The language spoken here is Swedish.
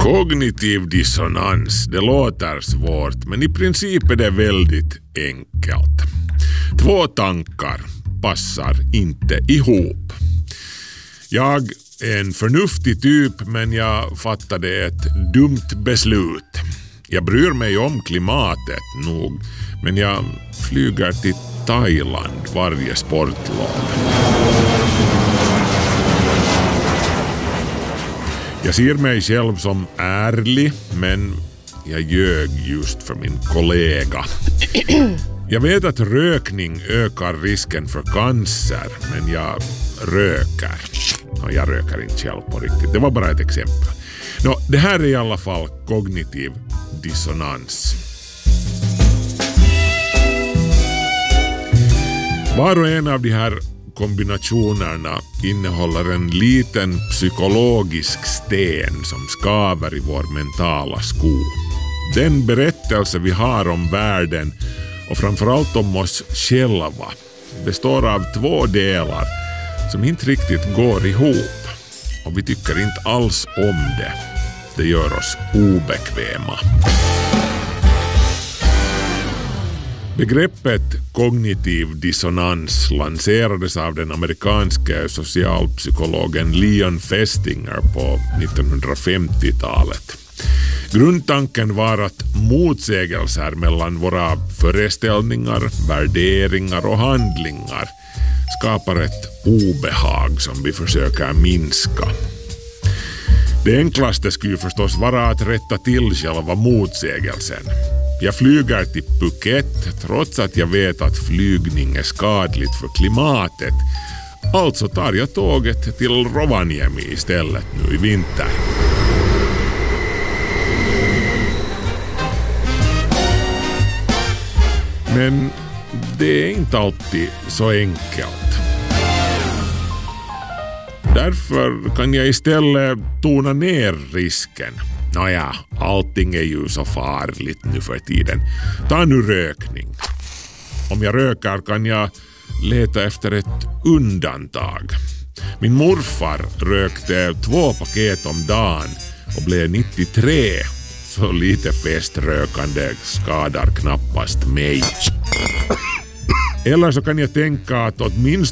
Kognitiv dissonans, det låter svårt, men i princip är det väldigt enkelt. Två tankar passar inte ihop. Jag är en förnuftig typ, men jag fattade ett dumt beslut. Jag bryr mig om klimatet nog, men jag flyger till Thailand varje sportlov. Jag ser mig själv som ärlig, men jag ljög just för min kollega. Jag vet att rökning ökar risken för cancer, men jag röker. Och jag röker inte själv på riktigt. Det var bara ett exempel. Det här är i alla fall kognitiv dissonans. Var och en av de här kombinationerna innehåller en liten psykologisk sten som skaver i vår mentala sko. Den berättelse vi har om världen och framförallt om oss själva består av två delar som inte riktigt går ihop, och vi tycker inte alls om det. Det gör oss obekväma. Begreppet kognitiv dissonans lanserades av den amerikanske socialpsykologen Leon Festinger på 1950-talet. Grundtanken var att motsägelser mellan våra föreställningar, värderingar och handlingar skapar ett obehag som vi försöker minska. Det enklaste skulle förstås vara att rätta till själva motsägelsen. Jag flyger till Phuket trots att jag vet att flygning är skadligt för klimatet. Alltså tar jag tåget till Rovaniemi istället nu i vinter. Men det är inte alltid så enkelt. Därför kan jag istället tona ner risken. Nåja, allting är ju så farligt nu för tiden. Ta nu rökning. Om jag rökar kan jag leta efter ett undantag. Min morfar rökte 2 paket om dagen och blev 93. Så lite feströkande skadar knappast mig. Eller så kan jag tänka att åtminstone